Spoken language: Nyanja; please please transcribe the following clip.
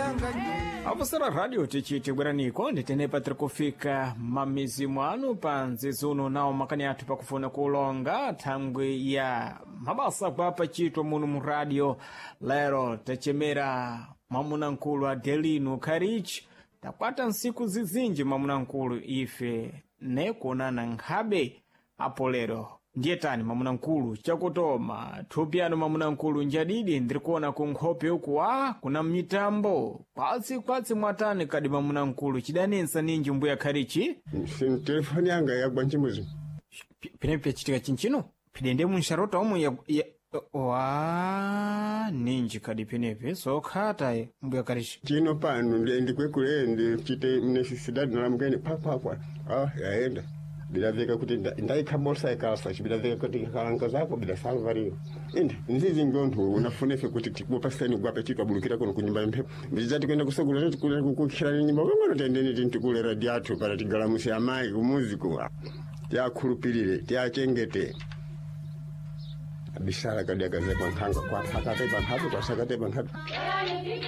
Avusara radio tichiti bweraniko nditenepa tiri kufika mamizi mwanu pa nzizuno nawo makani athu pakufuna kulonga thangwi ya mabasa kwapa chitwa muno mu radio. Lero tachemera mwamunankulu Adelino Karichi takwata nsiku zizinji mwamunankulu ife nekuonana nkhabe apo lero ndiye tani mwamunankulu chakutoma thupiano mwamunankulu njadidi ndirikuona kunkhope uku kuna mitambo kwatsi mwatani kadi mwamunankulu chidanensa ninji mbuya Karichi telefoni yanga yagwa nchimbuzi pinepe chitika chinchino pidende munsharota omwe ninji kadi pinepe sokhata mbuya Karichi chino pano ndikwekule ndichite necessidade nalamukeni papapwa yaenda bila veka kuti ndaikha motorcycle bila veka kuti kalanga zako bila salvario ende nzizi ngonto unafunefe kuti tikupaseni gwape chikabulukira kuno kunyumba mphepo bizati kwenda kusagula kuti kula kukukhira nyumba ngono tendeni tintikule radiato para tigalamusi amai kumuziko yakhulupirire tiachengete abisala kadi akazekwa nkhanga kwa phakate bankhapo tasakate bankhapo